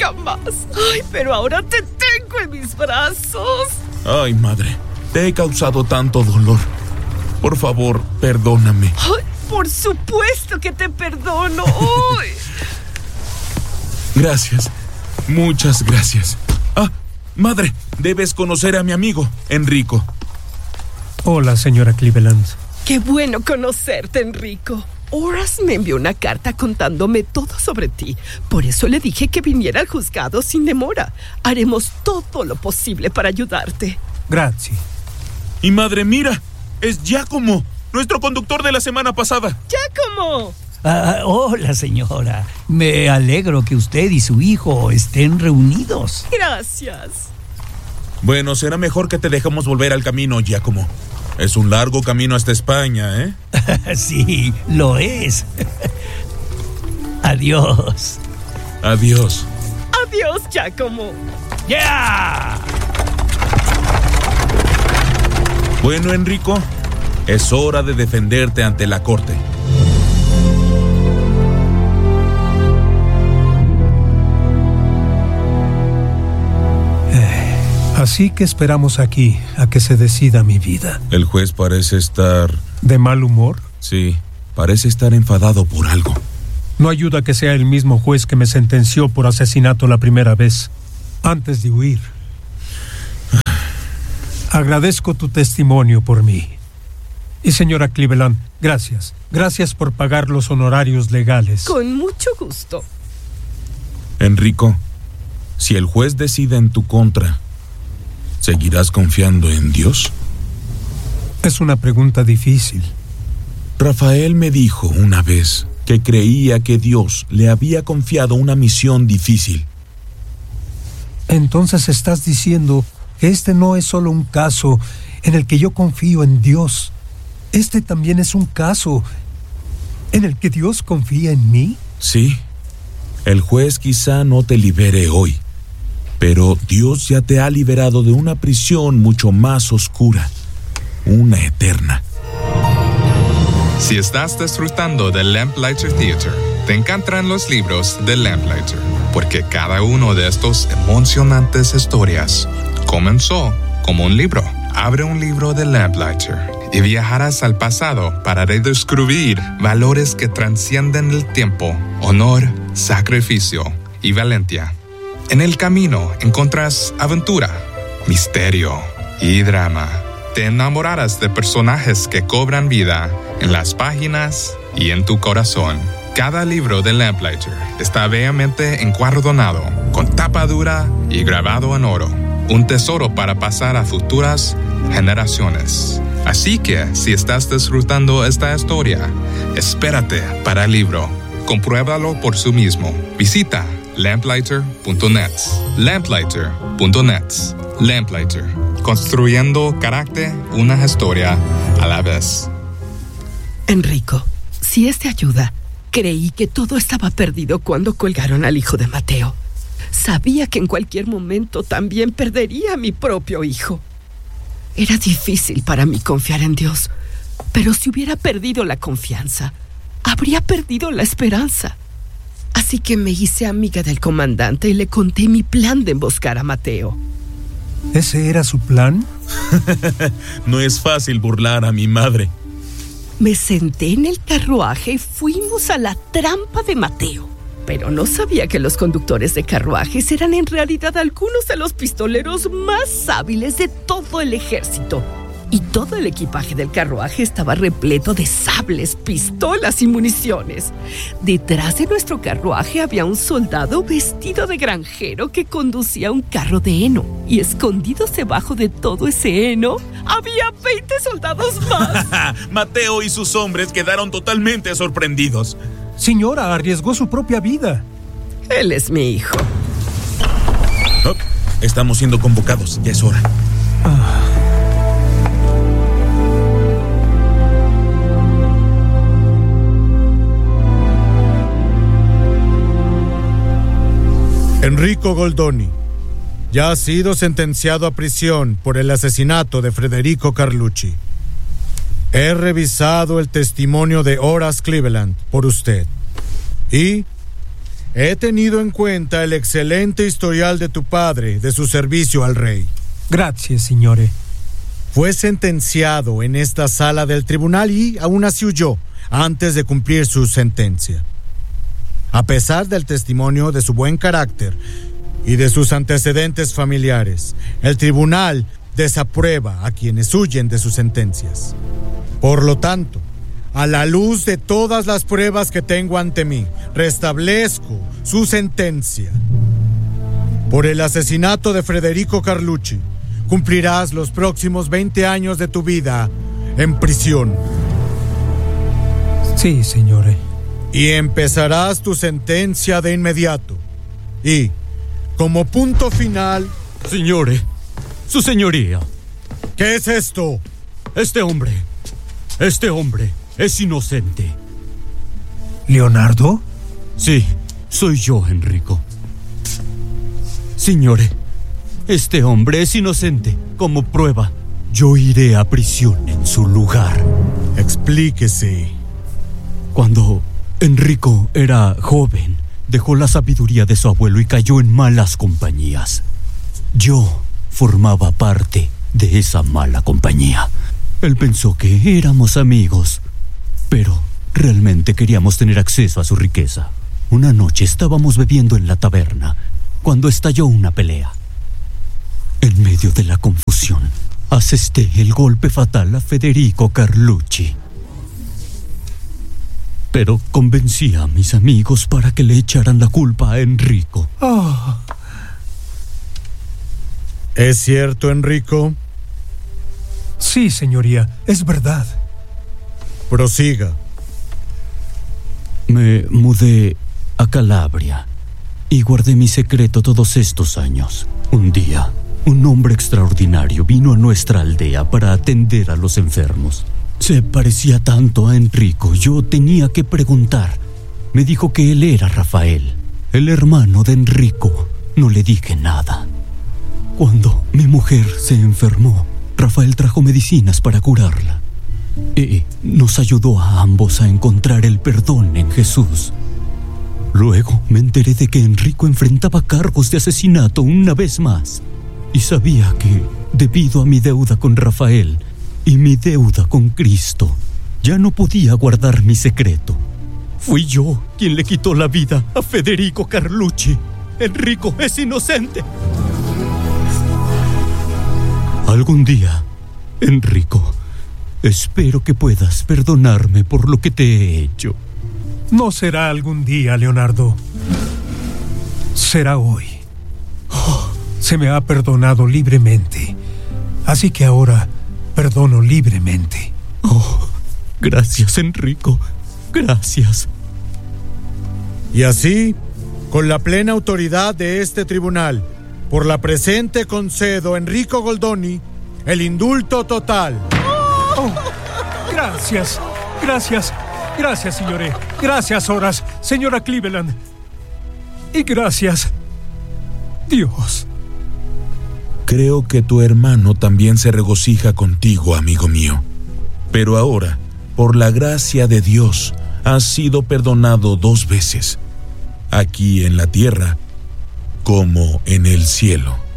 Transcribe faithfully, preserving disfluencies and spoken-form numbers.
nunca más. Ay, pero ahora te tengo en mis brazos. Ay, madre, te he causado tanto dolor. Por favor, perdóname. Ay, por supuesto que te perdono. Uy. Gracias, muchas gracias. Ah, madre, debes conocer a mi amigo, Enrico. Hola, señora Cleveland. Qué bueno conocerte, Enrico. Horace me envió una carta contándome todo sobre ti. Por eso le dije que viniera al juzgado sin demora. Haremos todo lo posible para ayudarte. Gracias. Y madre, mira, es Giacomo, nuestro conductor de la semana pasada. ¡Giacomo! Ah, hola, señora. Me alegro que usted y su hijo estén reunidos. Gracias. Bueno, será mejor que te dejemos volver al camino, Giacomo. Es un largo camino hasta España, ¿eh? Sí, lo es. Adiós. Adiós. Adiós, Giacomo. ¡Ya! Yeah. Bueno, Enrico, es hora de defenderte ante la corte. Así que esperamos aquí a que se decida mi vida. El juez parece estar... ¿De mal humor? Sí, parece estar enfadado por algo. No ayuda que sea el mismo juez que me sentenció por asesinato la primera vez, antes de huir. Agradezco tu testimonio por mí. Y señora Cleveland, gracias. Gracias por pagar los honorarios legales. Con mucho gusto. Enrico, si el juez decide en tu contra, ¿seguirás confiando en Dios? Es una pregunta difícil. Rafael me dijo una vez que creía que Dios le había confiado una misión difícil. Entonces estás diciendo que este no es solo un caso en el que yo confío en Dios. Este también es un caso en el que Dios confía en mí. Sí. El juez quizá no te libere hoy, pero Dios ya te ha liberado de una prisión mucho más oscura, una eterna. Si estás disfrutando del Lamplighter Theater, te encantarán los libros de Lamplighter, porque cada uno de estos emocionantes historias comenzó como un libro. Abre un libro de Lamplighter y viajarás al pasado para redescubrir valores que trascienden el tiempo, honor, sacrificio y valentía. En el camino encontrarás aventura, misterio y drama. Te enamorarás de personajes que cobran vida en las páginas y en tu corazón. Cada libro de Lamplighter está bellamente encuadernado, con tapa dura y grabado en oro. Un tesoro para pasar a futuras generaciones. Así que, si estás disfrutando esta historia, espérate para el libro. Compruébalo por sí mismo. Visita lamplighter punto net. lamplighter punto net. Lamplighter. Construyendo carácter, una historia a la vez. Enrico, si es de ayuda, creí que todo estaba perdido cuando colgaron al hijo de Mateo. Sabía que en cualquier momento también perdería a mi propio hijo. Era difícil para mí confiar en Dios, pero si hubiera perdido la confianza, habría perdido la esperanza. Así que me hice amiga del comandante y le conté mi plan de emboscar a Mateo. ¿Ese era su plan? No es fácil burlar a mi madre. Me senté en el carruaje y fuimos a la trampa de Mateo. Pero no sabía que los conductores de carruajes eran en realidad algunos de los pistoleros más hábiles de todo el ejército. Y todo el equipaje del carruaje estaba repleto de sables, pistolas y municiones. Detrás de nuestro carruaje había un soldado vestido de granjero que conducía un carro de heno. Y escondidos debajo de todo ese heno, había veinte soldados más. Mateo y sus hombres quedaron totalmente sorprendidos. Señora, arriesgó su propia vida. Él es mi hijo. Oh, estamos siendo convocados, ya es hora. Ah. Enrico Goldoni ya ha sido sentenciado a prisión por el asesinato de Federico Carlucci. He revisado el testimonio de Horace Cleveland por usted y he tenido en cuenta el excelente historial de tu padre de su servicio al rey. Gracias, signore. Fue sentenciado en esta sala del tribunal y aún así huyó antes de cumplir su sentencia. A pesar del testimonio de su buen carácter y de sus antecedentes familiares, el tribunal desaprueba a quienes huyen de sus sentencias. Por lo tanto, a la luz de todas las pruebas que tengo ante mí, restablezco su sentencia. Por el asesinato de Federico Carlucci, cumplirás los próximos veinte años de tu vida en prisión. Sí, signore. Y empezarás tu sentencia de inmediato. Y, como punto final... Signore, su señoría. ¿Qué es esto? Este hombre, este hombre es inocente. ¿Leonardo? Sí, soy yo, Enrico. Signore, este hombre es inocente. Como prueba, yo iré a prisión en su lugar. Explíquese. Cuando Enrico era joven, dejó la sabiduría de su abuelo y cayó en malas compañías. Yo formaba parte de esa mala compañía. Él pensó que éramos amigos, pero realmente queríamos tener acceso a su riqueza. Una noche estábamos bebiendo en la taberna cuando estalló una pelea. En medio de la confusión, asesté el golpe fatal a Federico Carlucci. Pero convencí a mis amigos para que le echaran la culpa a Enrico. Oh. ¿Es cierto, Enrico? Sí, señoría, es verdad. Prosiga. Me mudé a Calabria y guardé mi secreto todos estos años. Un día, un hombre extraordinario vino a nuestra aldea para atender a los enfermos. Se parecía tanto a Enrico, yo tenía que preguntar. Me dijo que él era Rafael, el hermano de Enrico. No le dije nada. Cuando mi mujer se enfermó, Rafael trajo medicinas para curarla. Y nos ayudó a ambos a encontrar el perdón en Jesús. Luego me enteré de que Enrico enfrentaba cargos de asesinato una vez más. Y sabía que, debido a mi deuda con Rafael y mi deuda con Cristo, ya no podía guardar mi secreto. Fui yo quien le quitó la vida a Federico Carlucci. Enrico es inocente. Algún día, Enrico, espero que puedas perdonarme por lo que te he hecho. No será algún día, Leonardo. Será hoy. Oh, se me ha perdonado libremente. Así que ahora perdono libremente. Oh, gracias, Enrico. Gracias. Y así, con la plena autoridad de este tribunal, por la presente concedo a Enrico Goldoni el indulto total. Oh, gracias, gracias, gracias, señores. Gracias, Horas, señora Cleveland. Y gracias, Dios. Creo que tu hermano también se regocija contigo, amigo mío. Pero ahora, por la gracia de Dios, has sido perdonado dos veces, aquí en la tierra como en el cielo.